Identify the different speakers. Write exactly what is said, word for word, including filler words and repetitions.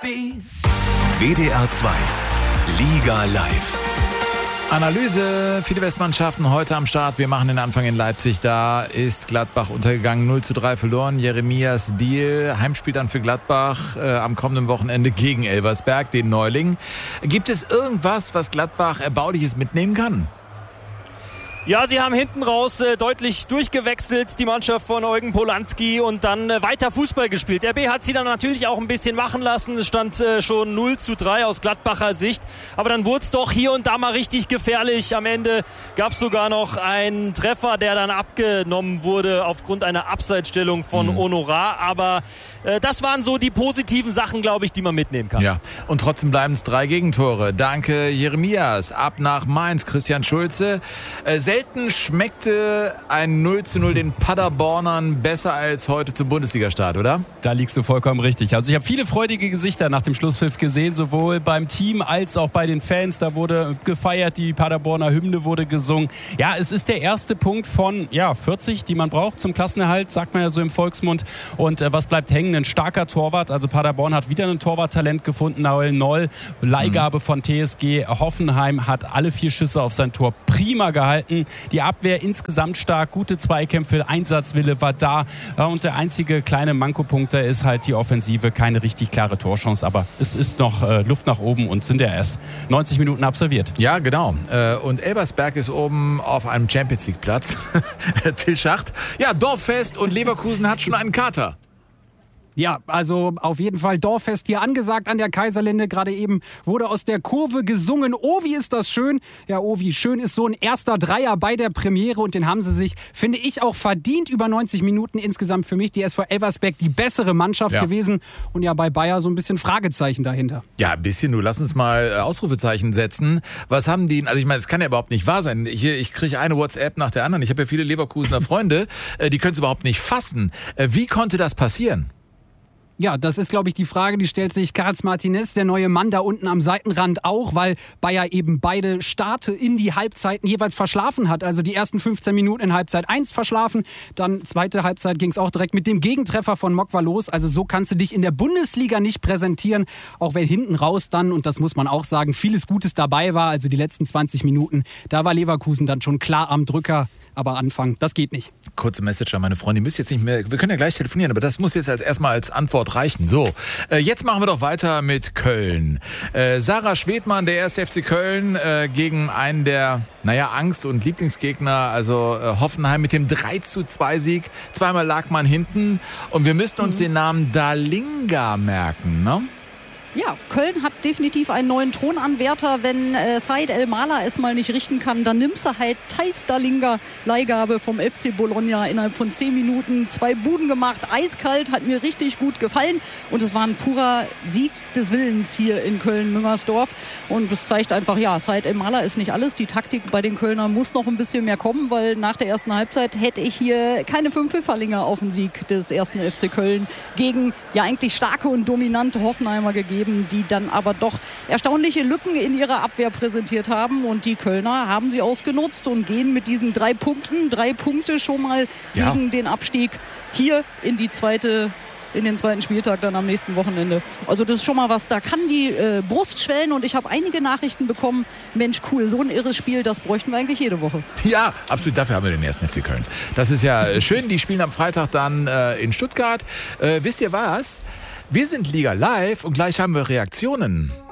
Speaker 1: W D R zwei Liga live.
Speaker 2: Analyse, viele Westmannschaften heute am Start. Wir machen den Anfang in Leipzig. Da ist Gladbach untergegangen, null zu drei verloren. Jeremias Diehl, Heimspiel dann für Gladbach äh, am kommenden Wochenende gegen Elversberg, den Neuling. Gibt es irgendwas, was Gladbach Erbauliches mitnehmen kann?
Speaker 3: Ja, sie haben hinten raus äh, deutlich durchgewechselt, die Mannschaft von Eugen Polanski, und dann äh, weiter Fußball gespielt. R B hat sie dann natürlich auch ein bisschen machen lassen. Es stand äh, schon null zu drei aus Gladbacher Sicht. Aber dann wurde es doch hier und da mal richtig gefährlich. Am Ende gab es sogar noch einen Treffer, der dann abgenommen wurde aufgrund einer Abseitsstellung von mhm. Honorar. Aber äh, das waren so die positiven Sachen, glaube ich, die man mitnehmen kann.
Speaker 2: Ja, und trotzdem bleiben es drei Gegentore. Danke, Jeremias. Ab nach Mainz, Christian Schulze. Äh, Selten schmeckte ein null zu null den Paderbornern besser als heute zum Bundesligastart, oder?
Speaker 4: Da liegst du vollkommen richtig. Also ich habe viele freudige Gesichter nach dem Schlusspfiff gesehen, sowohl beim Team als auch bei den Fans. Da wurde gefeiert, die Paderborner Hymne wurde gesungen. Ja, es ist der erste Punkt von ja, vierzig, die man braucht zum Klassenerhalt, sagt man ja so im Volksmund. Und äh, was bleibt hängen? Ein starker Torwart. Also Paderborn hat wieder ein Torwarttalent gefunden. Noel Noll, Leihgabe mhm. von T S G Hoffenheim, hat alle vier Schüsse auf sein Tor prima gehalten. Die Abwehr insgesamt stark, gute Zweikämpfe, Einsatzwille war da. Und der einzige kleine Mankopunkt da ist halt die Offensive, keine richtig klare Torchance. Aber es ist noch äh, Luft nach oben und sind ja erst neunzig Minuten absolviert.
Speaker 2: Ja, genau. Und Elversberg ist oben auf einem Champions-League-Platz. Till Schacht. Ja, Dorffest, und Leverkusen hat schon einen Kater.
Speaker 5: Ja, also auf jeden Fall Dorffest hier angesagt an der Kaiserlinde. Gerade eben wurde aus der Kurve gesungen. Oh, wie ist das schön. Ja, oh, wie schön ist so ein erster Dreier bei der Premiere. Und den haben sie sich, finde ich, auch verdient. Über neunzig Minuten insgesamt für mich die S V Elversberg die bessere Mannschaft ja. gewesen. Und ja, bei Bayer so ein bisschen Fragezeichen dahinter.
Speaker 2: Ja, ein bisschen. Du lass uns mal Ausrufezeichen setzen. Was haben die, also ich meine, es kann ja überhaupt nicht wahr sein. Hier, ich kriege eine WhatsApp nach der anderen. Ich habe ja viele Leverkusener Freunde. Die können es überhaupt nicht fassen. Wie konnte das passieren?
Speaker 5: Ja, das ist, glaube ich, die Frage, die stellt sich Carlos Martinez, der neue Mann da unten am Seitenrand, auch, weil Bayer eben beide Starte in die Halbzeiten jeweils verschlafen hat. Also die ersten fünfzehn Minuten in Halbzeit eins verschlafen, dann zweite Halbzeit ging es auch direkt mit dem Gegentreffer von Mokwa los. Also so kannst du dich in der Bundesliga nicht präsentieren, auch wenn hinten raus dann, und das muss man auch sagen, vieles Gutes dabei war. Also die letzten zwanzig Minuten, da war Leverkusen dann schon klar am Drücker. Aber Anfang, das geht nicht.
Speaker 2: Kurze Message an meine Freunde, ihr müsst jetzt nicht mehr, wir können ja gleich telefonieren, aber das muss jetzt als erstmal als Antwort reichen. So, äh, jetzt machen wir doch weiter mit Köln. Äh, Sarah Schwedmann, der erste F C Köln, äh, gegen einen der, naja, Angst- und Lieblingsgegner, also äh, Hoffenheim mit dem drei zu zwei Sieg. Zweimal lag man hinten und wir müssten uns mhm. den Namen Dalinga merken, ne?
Speaker 6: Ja, Köln hat definitiv einen neuen Thronanwärter. Wenn äh, Said El-Mala es mal nicht richten kann, dann nimmst du halt Thijs Dalinga, Leihgabe vom F C Bologna, innerhalb von zehn Minuten zwei Buden gemacht. Eiskalt, hat mir richtig gut gefallen. Und es war ein purer Sieg des Willens hier in Köln-Müngersdorf. Und das zeigt einfach, ja, Said El-Mala ist nicht alles. Die Taktik bei den Kölnern muss noch ein bisschen mehr kommen, weil nach der ersten Halbzeit hätte ich hier keine fünf Pfifferlinge auf den Sieg des ersten F C Köln gegen ja eigentlich starke und dominante Hoffenheimer gegeben, die dann aber doch erstaunliche Lücken in ihrer Abwehr präsentiert haben. Und die Kölner haben sie ausgenutzt und gehen mit diesen drei Punkten, drei Punkte schon mal
Speaker 2: ja.
Speaker 6: gegen den Abstieg hier in die zweite in den zweiten Spieltag dann am nächsten Wochenende. Also das ist schon mal was, da kann die äh, Brust schwellen, und ich habe einige Nachrichten bekommen, Mensch, cool, so ein irres Spiel, das bräuchten wir eigentlich jede Woche.
Speaker 2: Ja, absolut, dafür haben wir den ersten F C Köln. Das ist ja schön, die spielen am Freitag dann äh, in Stuttgart. Äh, wisst ihr was? Wir sind Liga Live und gleich haben wir Reaktionen.